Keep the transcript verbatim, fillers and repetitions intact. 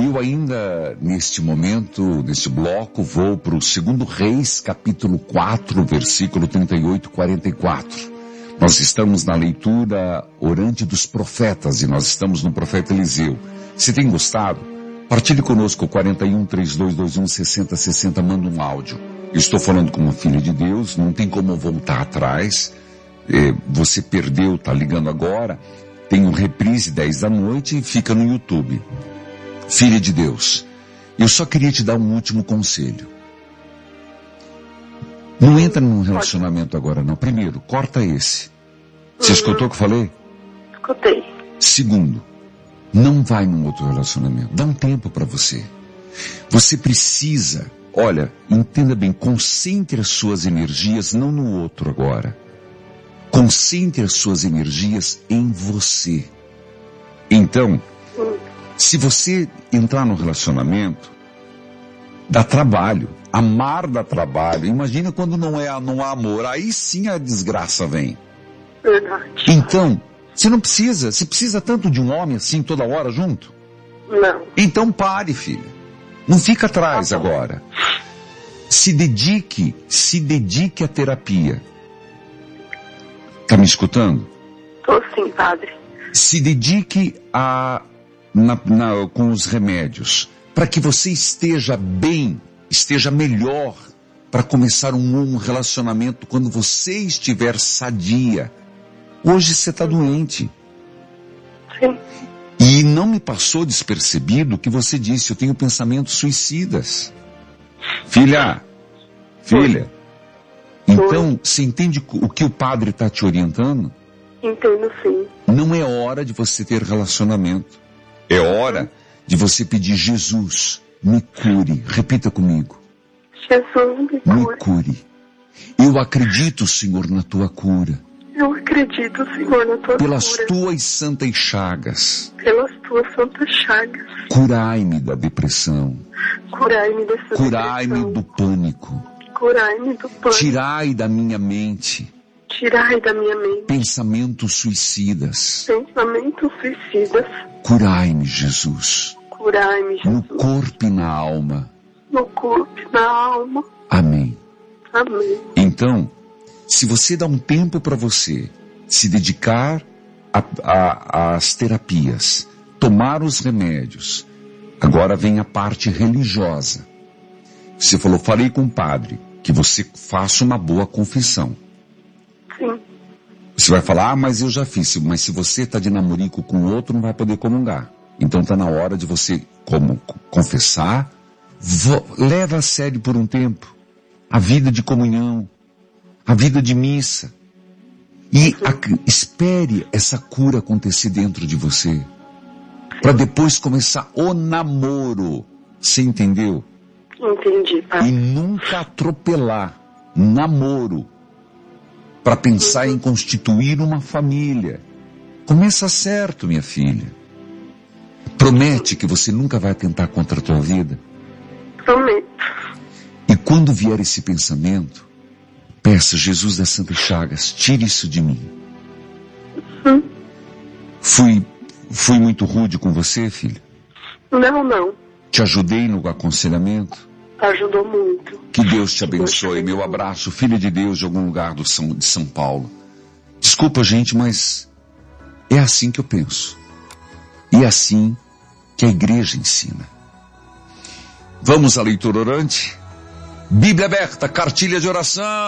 Eu ainda, neste momento, neste bloco, vou para o segundo Reis, capítulo quatro, versículo trinta e oito, quarenta e quatro. Nós estamos na leitura orante dos profetas e nós estamos no profeta Eliseu. Se tem gostado, partilhe conosco quarenta e um, trinta e dois, vinte e um, sessenta, sessenta, manda um áudio. Eu estou falando com uma filha de Deus, não tem como voltar atrás. É, você perdeu, tá ligando agora. Tem um reprise dez da noite e fica no YouTube. Filha de Deus, eu só queria te dar um último conselho. Não entra num relacionamento agora não. Primeiro, corta esse. Você uhum. escutou o que eu falei? Escutei. Segundo, não vai num outro relacionamento. Dá um tempo para você. Você precisa, olha, entenda bem, concentre as suas energias não no outro agora. Concentre as suas energias em você. Então, uhum. se você entrar no relacionamento, dá trabalho. Amar dá trabalho. Imagina quando não, é, não há amor. Aí sim a desgraça vem. Verdade. Então, você não precisa. Você precisa tanto de um homem assim toda hora junto? Não. Então pare, filha. Não fica atrás tá agora. Se dedique, se dedique à terapia. Tá me escutando? Tô sim, padre. Se dedique a... Na, na, com os remédios, para que você esteja bem, esteja melhor, para começar um, um relacionamento quando você estiver sadia. Hoje você está doente. Sim. E não me passou despercebido que você disse, eu tenho pensamentos suicidas. Filha, filha, então você entende o que o padre está te orientando? Entendo sim. Não é hora de você ter relacionamento. É hora de você pedir, Jesus, me cure. Repita comigo. Jesus, me cure. Me cure. Eu acredito, Senhor, na tua cura. Eu acredito, Senhor, na tua Pelas cura. Pelas tuas santas chagas. Pelas tuas santas chagas. Curai-me da depressão. Curai-me dessa Curai-me depressão. do pânico. Curai-me do pânico. Tirai da minha mente. Tirai da minha mente. Pensamentos suicidas. Pensamentos suicidas. Curai-me, Jesus. Curai-me, Jesus. No corpo e na alma. No corpo e na alma. Amém. Amém. Então, se você dá um tempo para você se dedicar às terapias, tomar os remédios, agora vem a parte religiosa. Você falou, falei com o padre, que você faça uma boa confissão. Sim. Você vai falar, ah, mas eu já fiz. Mas se você está de namorico com outro, não vai poder comungar. Então está na hora de você como, confessar. Vo, leva a sério por um tempo a vida de comunhão, a vida de missa. E a, espere essa cura acontecer dentro de você. Para depois começar o namoro. Você entendeu? Entendi, pai. E nunca atropelar. Namoro. Para pensar em constituir uma família. Começa certo, minha filha. Promete que você nunca vai atentar contra a tua vida? Prometo. E quando vier esse pensamento, peça, Jesus das Santas Chagas, tire isso de mim. Hum. Fui, fui muito rude com você, filha? Não, não. Te ajudei no aconselhamento? Ajudou muito. Que Deus te abençoe. Meu abraço, filha de Deus de algum lugar do São, de São Paulo. Desculpa, gente, mas é assim que eu penso. E é assim que a igreja ensina. Vamos à leitura orante? Bíblia aberta, cartilha de oração.